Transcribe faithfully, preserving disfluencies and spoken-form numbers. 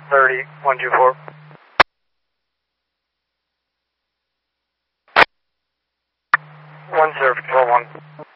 thirty, one two four. One zero, control one.